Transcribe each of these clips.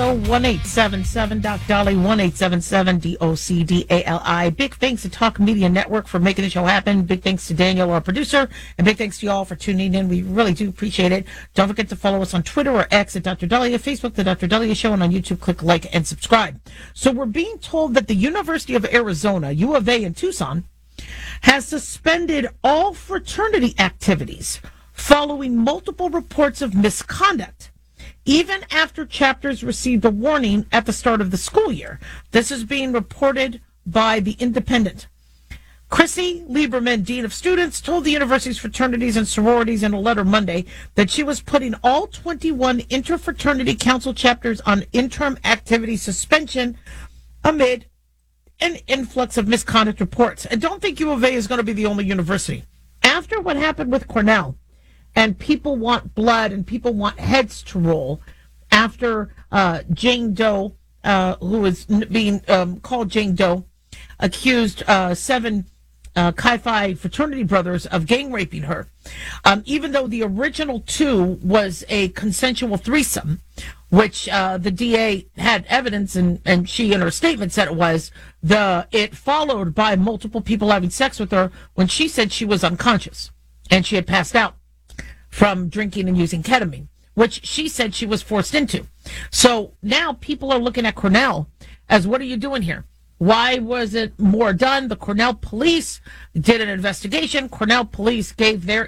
1877 Doc Dolly, 1877 DOCDALI. Big thanks to Talk Media Network for making the show happen. Big thanks to Daniel, our producer, and big thanks to you all for tuning in. We really do appreciate it. Don't forget to follow us on Twitter or X at Dr. Dahlia, Facebook, The Dr. Dahlia Show, and on YouTube, click like and subscribe. So we're being told that the University of Arizona, U of A in Tucson, has suspended all fraternity activities following multiple reports of misconduct, even after chapters received a warning at the start of the school year. This is being reported by The Independent. Chrissy Lieberman, Dean of Students, told the university's fraternities and sororities in a letter Monday that she was putting all 21 interfraternity council chapters on interim activity suspension amid an influx of misconduct reports. And don't think U of A is going to be the only university. After what happened with Cornell, and people want blood and people want heads to roll after Jane Doe, who is being called Jane Doe, accused 7 Chi Phi fraternity brothers of gang raping her. Even though the original 2 was a consensual threesome, which the DA had evidence, and she in her statement said it was, it followed by multiple people having sex with her when she said she was unconscious and she had passed out from drinking and using ketamine, which she said she was forced into. So now people are looking at Cornell as, what are you doing here? Why was it more done? The Cornell police did an investigation. Cornell police gave their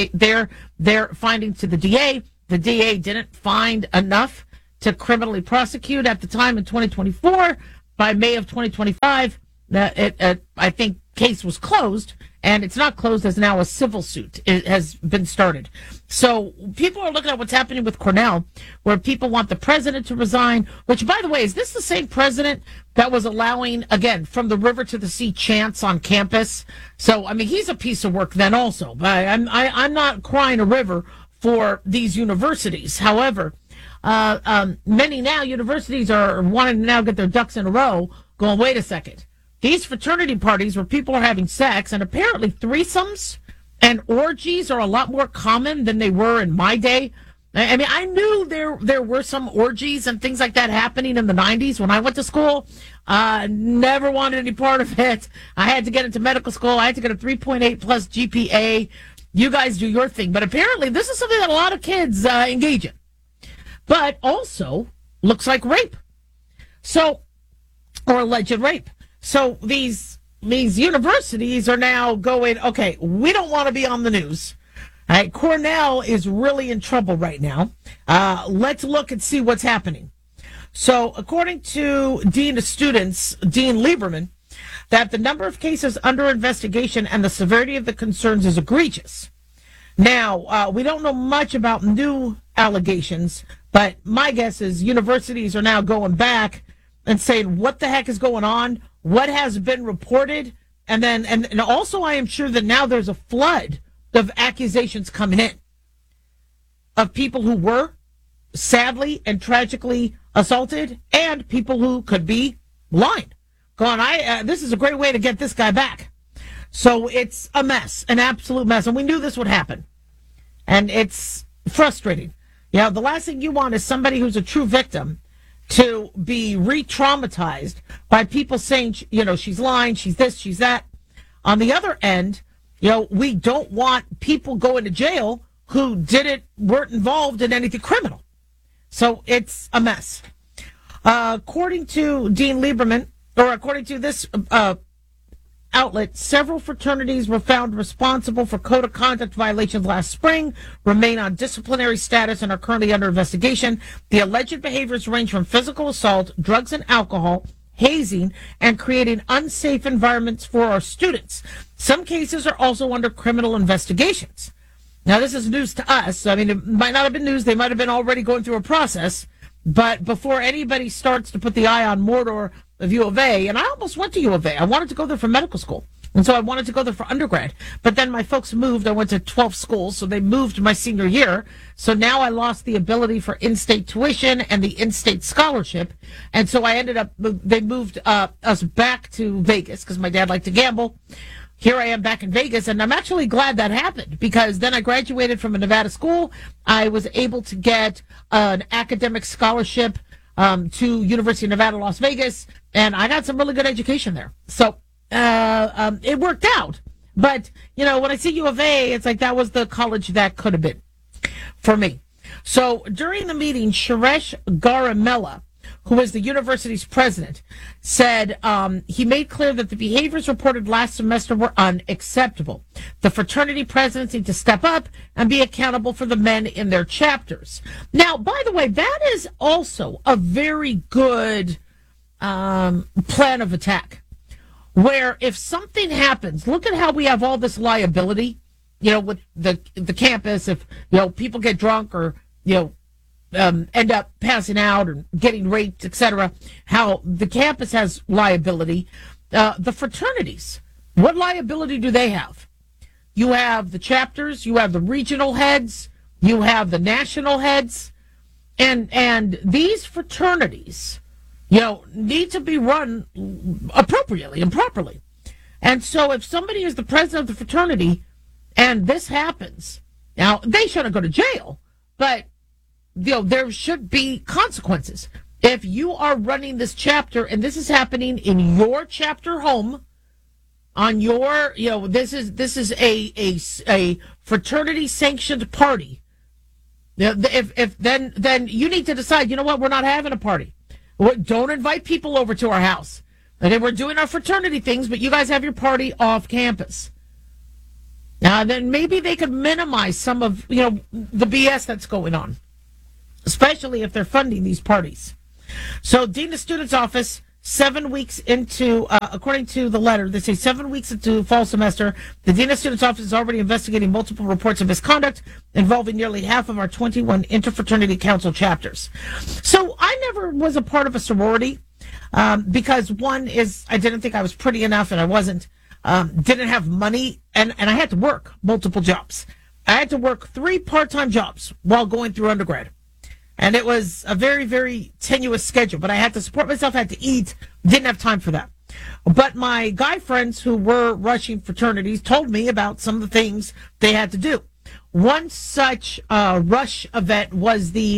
their findings to the DA. The DA didn't find enough to criminally prosecute at the time in 2024. By May of 2025, I think case was closed, and it's not closed as now a civil suit. It has been started. So people are looking at what's happening with Cornell, where people want the president to resign, which, by the way, is this the same president that was allowing, again, from the river to the sea chants on campus? So, I mean, he's a piece of work then also. I'm not crying a river for these universities. However, many now universities are wanting to now get their ducks in a row, going, wait a second. These fraternity parties where people are having sex, and apparently threesomes and orgies are a lot more common than they were in my day. I mean, I knew there were some orgies and things like that happening in the 90s when I went to school. Never wanted any part of it. I had to get into medical school. I had to get a 3.8 plus GPA. You guys do your thing. But apparently this is something that a lot of kids engage in. But also looks like rape. So, or alleged rape. So these universities are now going, okay, we don't want to be on the news. All right, Cornell is really in trouble right now. Let's look and see what's happening. So according to Dean of Students, Dean Lieberman, that the number of cases under investigation and the severity of the concerns is egregious. Now, we don't know much about new allegations, but my guess is universities are now going back and saying, what the heck is going on? What has been reported? And then, and also I am sure that now there's a flood of accusations coming in of people who were sadly and tragically assaulted and people who could be lying. Going, this is a great way to get this guy back. So it's a mess, an absolute mess. And we knew this would happen. And it's frustrating. You know, the last thing you want is somebody who's a true victim to be re-traumatized by people saying, you know, she's lying, she's this, she's that. On the other end, you know, we don't want people going to jail who weren't involved in anything criminal. So it's a mess. According to Dean Lieberman, or according to this outlet, several fraternities were found responsible for code of conduct violations last spring, remain on disciplinary status, and are currently under investigation. The alleged behaviors range from physical assault, drugs and alcohol, hazing, and creating unsafe environments for our students. Some cases are also under criminal investigations. Now, this is news to us. I mean, it might not have been news. They might have been already going through a process. But before anybody starts to put the eye on Mordor of U of A, and I almost went to U of A. I wanted to go there for medical school. And so I wanted to go there for undergrad. But then my folks moved. I went to 12 schools, so they moved my senior year. So now I lost the ability for in-state tuition and the in-state scholarship. And so I ended up, they moved us back to Vegas because my dad liked to gamble. Here I am back in Vegas, and I'm actually glad that happened because then I graduated from a Nevada school. I was able to get an academic scholarship to University of Nevada, Las Vegas, and I got some really good education there. So it worked out. But, you know, when I see U of A, it's like that was the college that could have been for me. So during the meeting, Suresh Garamella, who is the university's president, said he made clear that the behaviors reported last semester were unacceptable. The fraternity presidents need to step up and be accountable for the men in their chapters. Now, by the way, that is also a very good plan of attack, where if something happens, look at how we have all this liability, you know, with the campus. If, you know, people get drunk or, you know, end up passing out or getting raped, etc., how the campus has liability. The fraternities, what liability do they have? You have the chapters, you have the regional heads, you have the national heads, and these fraternities, you know, need to be run appropriately and properly. And so if somebody is the president of the fraternity and this happens, now they shouldn't go to jail, but you know, there should be consequences. If you are running this chapter and this is happening in your chapter home, on your, you know, this is a fraternity sanctioned party. If then you need to decide, you know what, we're not having a party. Don't invite people over to our house. Okay, we're doing our fraternity things, but you guys have your party off campus. Now, then maybe they could minimize some of, you know, the BS that's going on, especially if they're funding these parties. So, Dean of Students' Office, 7 weeks into, according to the letter, they say 7 weeks into fall semester, the Dean of Students' Office is already investigating multiple reports of misconduct involving nearly half of our 21 interfraternity council chapters. So, I never was a part of a sorority because one is, I didn't think I was pretty enough, and I wasn't, didn't have money, and I had to work multiple jobs. I had to work 3 part-time jobs while going through undergrad. And it was a very, very tenuous schedule, but I had to support myself, had to eat, didn't have time for that. But my guy friends who were rushing fraternities told me about some of the things they had to do. One such rush event was the,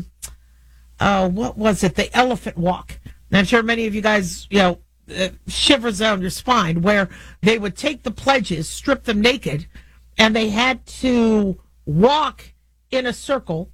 what was it? The elephant walk. And I'm sure many of you guys, you know, shivers down your spine, where they would take the pledges, strip them naked, and they had to walk in a circle,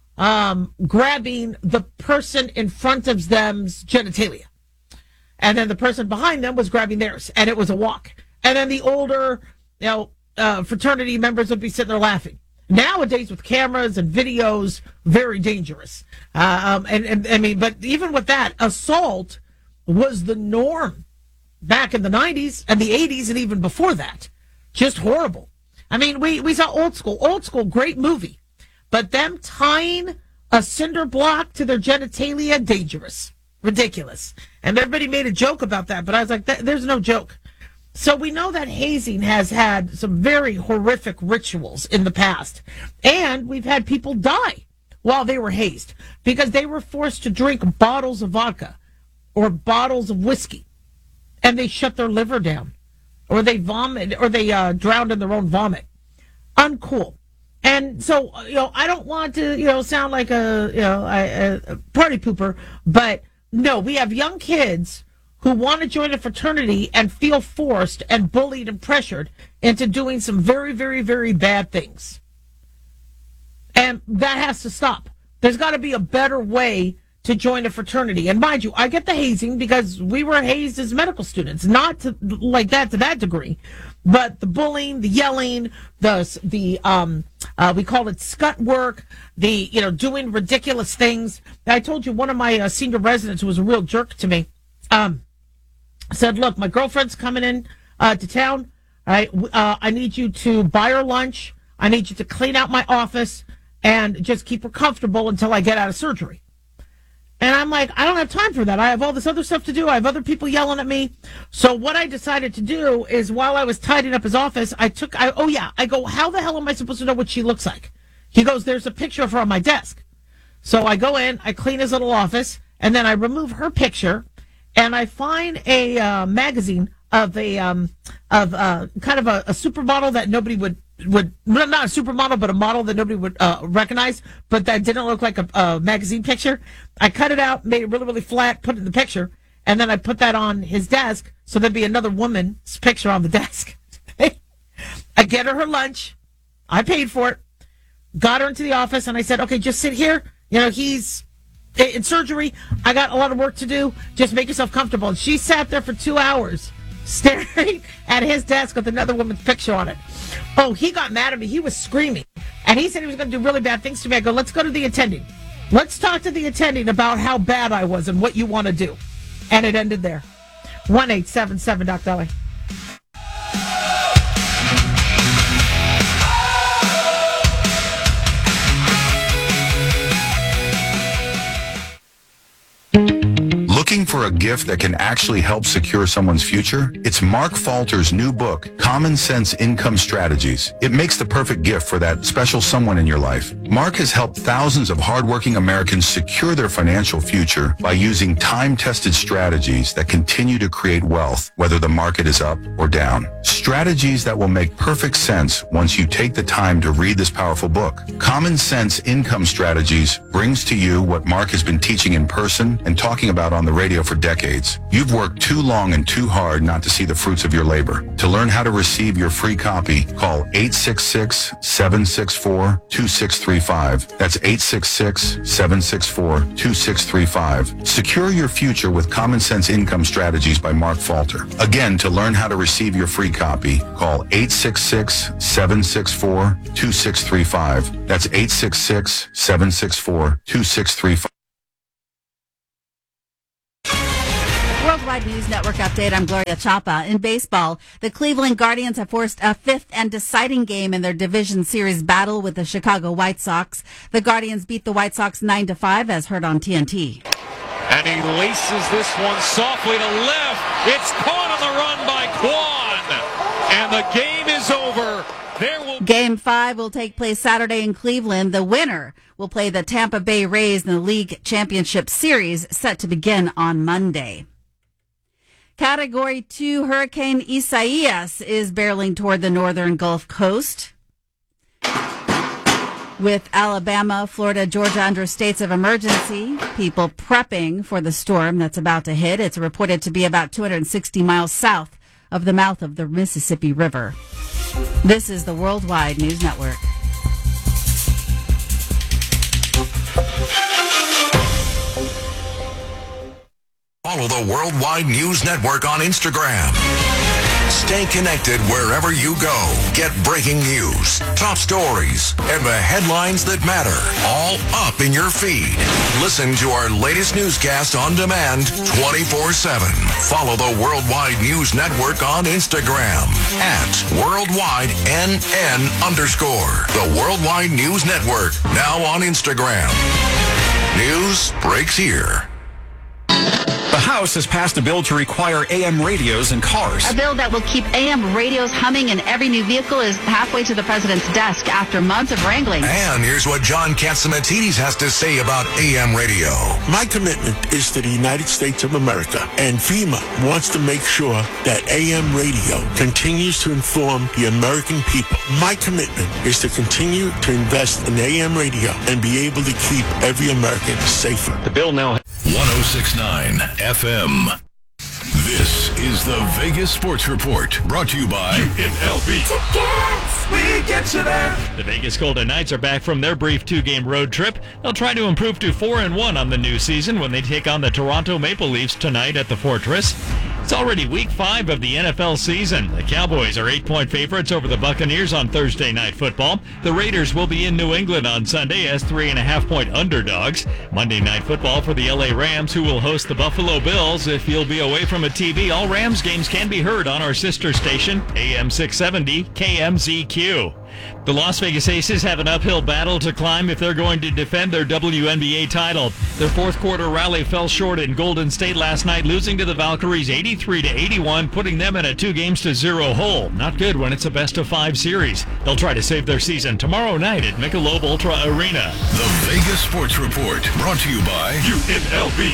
grabbing the person in front of them's genitalia. And then the person behind them was grabbing theirs, and it was a walk. And then the older, you know, fraternity members would be sitting there laughing. Nowadays, with cameras and videos, very dangerous. And I mean, but even with that, assault was the norm back in the 90s and the 80s and even before that. Just horrible. I mean, we saw Old School, great movie. But them tying a cinder block to their genitalia, dangerous, ridiculous. And everybody made a joke about that, but I was like, there's no joke. So we know that hazing has had some very horrific rituals in the past. And we've had people die while they were hazed because they were forced to drink bottles of vodka or bottles of whiskey. And they shut their liver down. Or they vomit, or they drowned in their own vomit. Uncool. And so, you know, I don't want to, you know, sound like a party pooper, but no, we have young kids who want to join a fraternity and feel forced and bullied and pressured into doing some very, very, very bad things. And that has to stop. There's got to be a better way to join a fraternity. And mind you, I get the hazing because we were hazed as medical students, not to, like that to that degree. But the bullying, the yelling, we call it scut work, doing ridiculous things. I told you one of my senior residents who was a real jerk to me, said, look, my girlfriend's coming in to town. All right, I need you to buy her lunch. I need you to clean out my office and just keep her comfortable until I get out of surgery. And I'm like, I don't have time for that. I have all this other stuff to do. I have other people yelling at me. So what I decided to do is while I was tidying up his office, I go, how the hell am I supposed to know what she looks like? He goes, there's a picture of her on my desk. So I go in, I clean his little office, and then I remove her picture, and I find a magazine of kind of a supermodel that nobody would would not a supermodel, but a model that nobody would recognize, but that didn't look like a magazine picture. I cut it out, made it really, really flat, put it in the picture, and then I put that on his desk, so there'd be another woman's picture on the desk. I get her lunch. I paid for it. Got her into the office, and I said, okay, just sit here. You know, he's in surgery. I got a lot of work to do. Just make yourself comfortable. And she sat there for 2 hours staring at his desk with another woman's picture on it. Oh, he got mad at me. He was screaming. And he said he was going to do really bad things to me. I go, let's go to the attending. Let's talk to the attending about how bad I was and what you want to do. And it ended there. 1-877 Doc Dolly. Looking for a gift that can actually help secure someone's future? It's Mark Falter's new book, Common Sense Income Strategies. It makes the perfect gift for that special someone in your life. Mark has helped thousands of hardworking Americans secure their financial future by using time-tested strategies that continue to create wealth, whether the market is up or down. Strategies that will make perfect sense once you take the time to read this powerful book. Common Sense Income Strategies brings to you what Mark has been teaching in person and talking about on the radio for decades. You've worked too long and too hard not to see the fruits of your labor. To learn how to receive your free copy, call 866-764-2635. That's 866-764-2635. Secure your future with Common Sense Income Strategies by Mark Falter. Again, to learn how to receive your free copy, call 866-764-2635. That's 866-764-2635. Worldwide News Network update. I'm Gloria Chapa. In baseball, the Cleveland Guardians have forced a fifth and deciding game in their division series battle with the Chicago White Sox. The Guardians beat the White Sox 9-5, as heard on TNT. And he laces this one softly to left. It's caught on the run by Kwan. And the game is over. Game 5 will take place Saturday in Cleveland. The winner will play the Tampa Bay Rays in the League Championship Series, set to begin on Monday. Category 2 Hurricane Isaias is barreling toward the northern Gulf Coast, with Alabama, Florida, Georgia under states of emergency. People prepping for the storm that's about to hit. It's reported to be about 260 miles south of the mouth of the Mississippi River. This is the Worldwide News Network. Follow the Worldwide News Network on Instagram. Stay connected wherever you go. Get breaking news, top stories, and the headlines that matter, all up in your feed. Listen to our latest newscast on demand 24/7. Follow the Worldwide News Network on Instagram at WorldwideNN_. The Worldwide News Network, now on Instagram. News breaks here. The House has passed a bill to require AM radios in cars. A bill that will keep AM radios humming in every new vehicle is halfway to the president's desk after months of wrangling. And here's what John Catsimatidis has to say about AM radio. My commitment is to the United States of America, and FEMA wants to make sure that AM radio continues to inform the American people. My commitment is to continue to invest in AM radio and be able to keep every American safer. The bill now 106.9 FM. This is the Vegas Sports Report, brought to you by UNLV. Tickets, we get you there. The Vegas Golden Knights are back from their brief two-game road trip. They'll try to improve to 4-1 on the new season when they take on the Toronto Maple Leafs tonight at the Fortress. It's already week 5 of the NFL season. The Cowboys are 8-point favorites over the Buccaneers on Thursday Night Football. The Raiders will be in New England on Sunday as 3.5-point underdogs. Monday Night Football for the LA Rams, who will host the Buffalo Bills. If you'll be away from a TV, all Rams games can be heard on our sister station, AM 670 KMZQ. The Las Vegas Aces have an uphill battle to climb if they're going to defend their WNBA title. Their fourth quarter rally fell short in Golden State last night, losing to the Valkyries 83-81, putting them in a 2-0 hole. Not good when it's a best-of-5 series. They'll try to save their season tomorrow night at Michelob Ultra Arena. The Vegas Sports Report, brought to you by UNLV.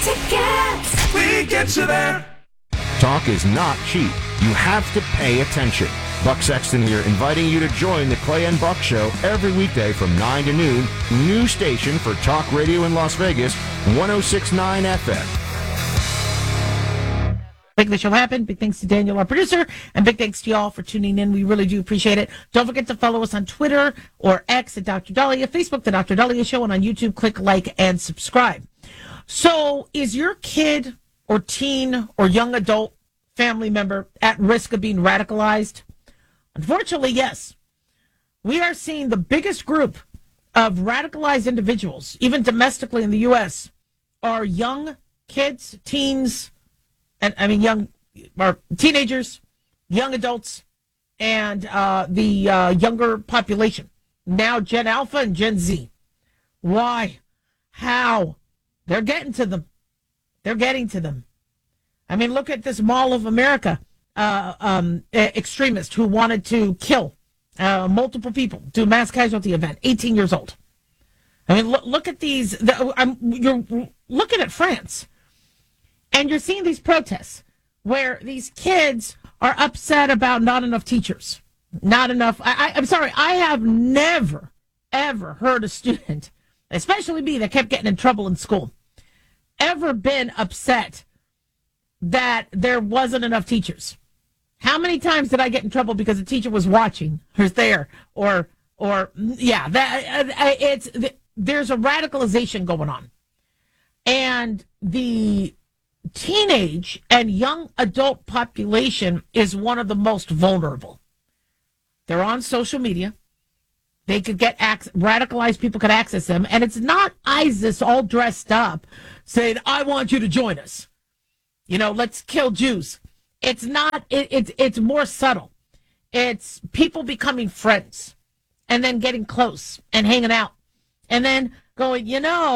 Tickets, we get you there. Talk is not cheap. You have to pay attention. Buck Sexton here, inviting you to join the Clay and Buck Show every weekday from 9 to noon. New station for talk radio in Las Vegas, 106.9 FM. Make the show happen. Big thanks to Daniel, our producer, and big thanks to y'all for tuning in. We really do appreciate it. Don't forget to follow us on Twitter or X at Dr. Dahlia, Facebook, The Dr. Dahlia Show, and on YouTube, click like and subscribe. So is your kid or teen or young adult family member at risk of being radicalized? Unfortunately, yes. We are seeing the biggest group of radicalized individuals, even domestically in the U.S., are young kids, teens, young or teenagers, young adults, and the younger population. Now Gen Alpha and Gen Z. Why? How? They're getting to them. They're getting to them. I mean, look at this Mall of America extremist who wanted to kill multiple people, do a mass casualty event, 18 years old. I mean, look at these. You're looking at France. And you're seeing these protests where these kids are upset about not enough teachers, not enough. I'm sorry, I have never, ever heard a student, especially me that kept getting in trouble in school, ever been upset that there wasn't enough teachers. How many times did I get in trouble because the teacher was watching, or there, or yeah, there's a radicalization going on. And the teenage and young adult population is one of the most vulnerable. They're on social media. They could get radicalized people could access them. And it's not ISIS all dressed up saying, I want you to join us. You know, let's kill Jews. It's not, it's more subtle. It's people becoming friends and then getting close and hanging out and then going,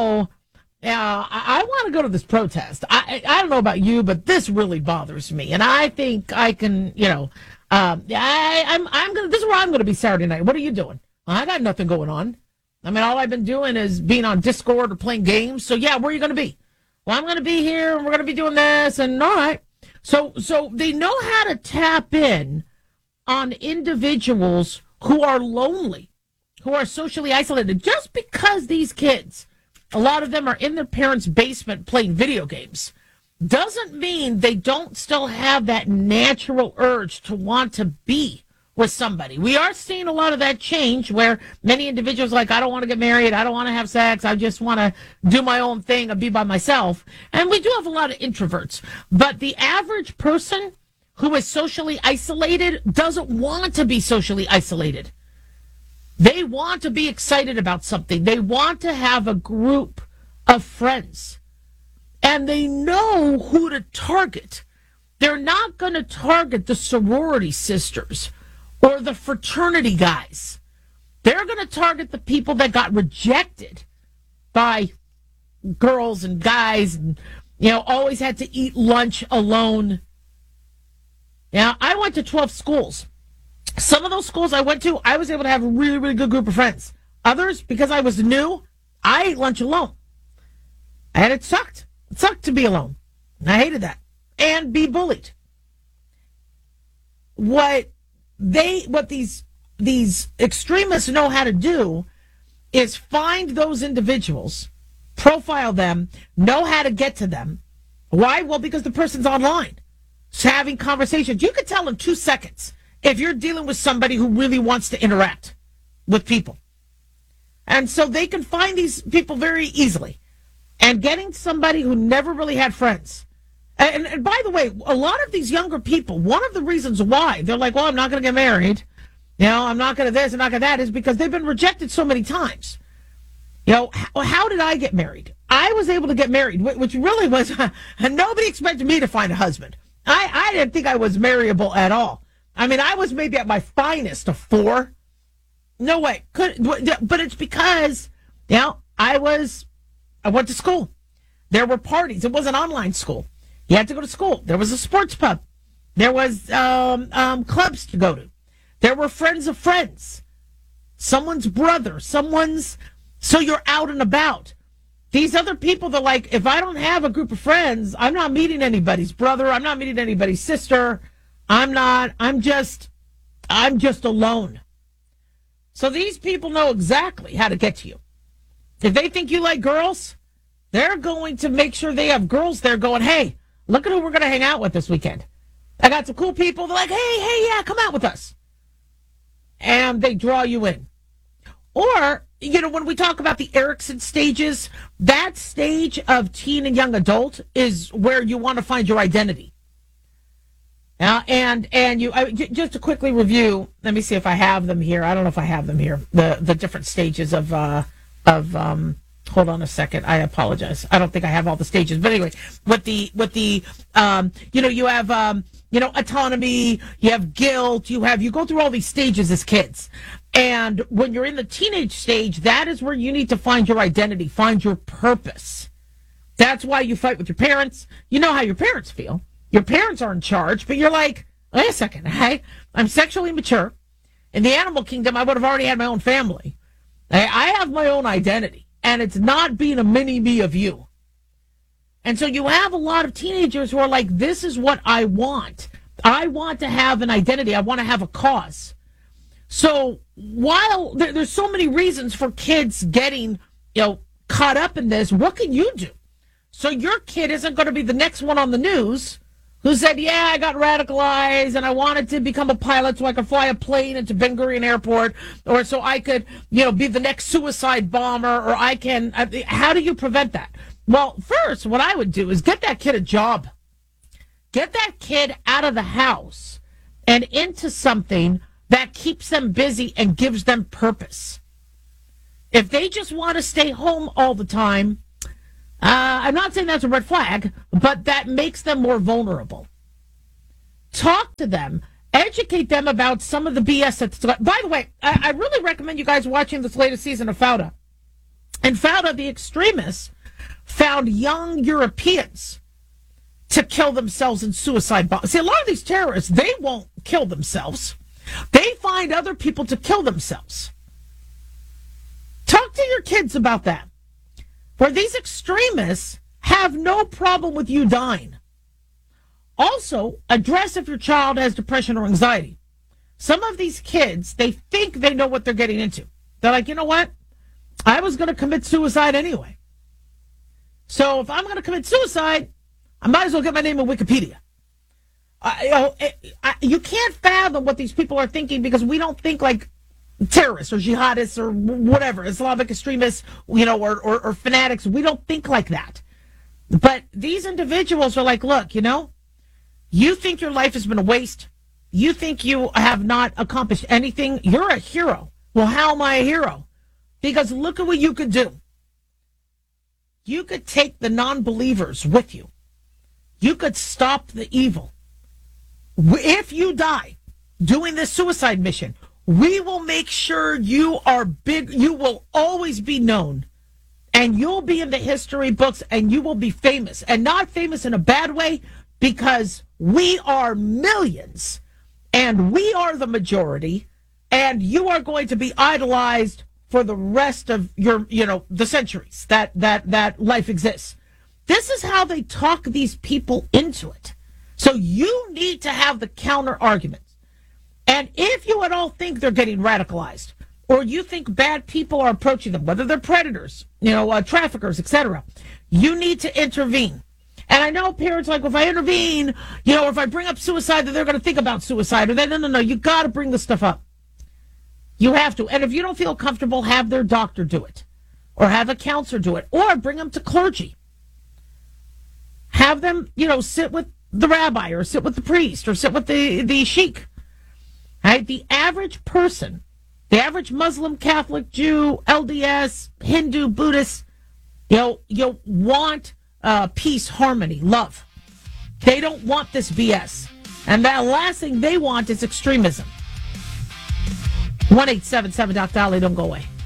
I want to go to this protest. I don't know about you, but this really bothers me, and I think I can. I'm gonna. This is where I'm gonna be Saturday night. What are you doing? I got nothing going on. I mean, all I've been doing is being on Discord or playing games. So yeah, where are you gonna be? Well, I'm gonna be here, and we're gonna be doing this, and all right. So they know how to tap in on individuals who are lonely, who are socially isolated, just because these kids. A lot of them are in their parents' basement playing video games. Doesn't mean they don't still have that natural urge to want to be with somebody. We are seeing a lot of that change where many individuals are like, I don't want to get married. I don't want to have sex. I just want to do my own thing and be by myself. And we do have a lot of introverts. But the average person who is socially isolated doesn't want to be socially isolated. They want to be excited about something. They want to have a group of friends. And they know who to target. They're not going to target the sorority sisters or the fraternity guys. They're going to target the people that got rejected by girls and guys and, always had to eat lunch alone. Now, I went to 12 schools. Some of those schools I went to, I was able to have a really, really good group of friends. Others, because I was new, I ate lunch alone. And it sucked. It sucked to be alone. I hated that. And be bullied. What these extremists know how to do is find those individuals, profile them, know how to get to them. Why? Well, because the person's online. So having conversations. You could tell in 2 seconds if you're dealing with somebody who really wants to interact with people. And so they can find these people very easily. And getting somebody who never really had friends. And by the way, a lot of these younger people, one of the reasons why they're like, well, I'm not going to get married. I'm not going to this, I'm not going to that, is because they've been rejected so many times. How did I get married? I was able to get married, which really was, nobody expected me to find a husband. I didn't think I was marriable at all. I mean, I was maybe at my finest a 4. No way. But it's because, I went to school. There were parties. It was an online school. You had to go to school. There was a sports pub. There was clubs to go to. There were friends of friends. Someone's brother. So you're out and about. These other people, they're like, if I don't have a group of friends, I'm not meeting anybody's brother. I'm not meeting anybody's sister. I'm I'm just alone. So these people know exactly how to get to you. If they think you like girls, they're going to make sure they have girls there going, hey, look at who we're going to hang out with this weekend. I got some cool people. They're like, hey, yeah, come out with us. And they draw you in. Or, when we talk about the Erikson stages, that stage of teen and young adult is where you want to find your identity. And you just to quickly review, let me see if I have them here. I don't know if I have them here. The different stages of hold on a second. I apologize. I don't think I have all the stages. But anyway, with the you have autonomy, you have guilt, you go through all these stages as kids. And when you're in the teenage stage, that is where you need to find your identity, find your purpose. That's why you fight with your parents. You know how your parents feel. Your parents are in charge, but you're like, wait a second, hey, I'm sexually mature. In the animal kingdom, I would have already had my own family. I have my own identity, and it's not being a mini-me of you. And so you have a lot of teenagers who are like, this is what I want. I want to have an identity. I want to have a cause. So while there's so many reasons for kids getting, caught up in this, what can you do? So your kid isn't going to be the next one on the news who said, yeah, I got radicalized and I wanted to become a pilot so I could fly a plane into Ben Gurion Airport, or so I could, be the next suicide bomber, or how do you prevent that? Well, first, what I would do is get that kid a job. Get that kid out of the house and into something that keeps them busy and gives them purpose. If they just want to stay home all the time, I'm not saying that's a red flag, but that makes them more vulnerable. Talk to them, educate them about some of the BS that's... By the way, I really recommend you guys watching this latest season of Fauda. In Fauda, the extremists found young Europeans to kill themselves in suicide bombs. See, a lot of these terrorists, they won't kill themselves. They find other people to kill themselves. Talk to your kids about that. Where these extremists have no problem with you dying. Also, address if your child has depression or anxiety. Some of these kids, they think they know what they're getting into. They're like, you know what? I was going to commit suicide anyway. So if I'm going to commit suicide, I might as well get my name in Wikipedia. You can't fathom what these people are thinking because we don't think like terrorists or jihadists or whatever, Islamic extremists, or fanatics. We don't think like that. But these individuals are like, look, you think your life has been a waste. You think you have not accomplished anything. You're a hero. Well, how am I a hero? Because look at what you could do. You could take the non-believers with you. You could stop the evil. If you die doing this suicide mission, we will make sure you are big. You will always be known, and you'll be in the history books, and you will be famous, and not famous in a bad way, because we are millions, and we are the majority, and you are going to be idolized for the rest of your, the centuries that life exists. This is how they talk these people into it. So you need to have the counter arguments. And if you at all think they're getting radicalized, or you think bad people are approaching them, whether they're predators, traffickers, etc., you need to intervene. And I know parents are like, if I intervene, or if I bring up suicide, then they're going to think about suicide. Or no, you got to bring this stuff up. You have to. And if you don't feel comfortable, have their doctor do it, or have a counselor do it, or bring them to clergy. Have them, sit with the rabbi, or sit with the priest, or sit with the sheikh. Right? The average person, the average Muslim, Catholic, Jew, LDS, Hindu, Buddhist, you want peace, harmony, love. They don't want this BS. And that last thing they want is extremism. 1-877-Doc Dolly, don't go away.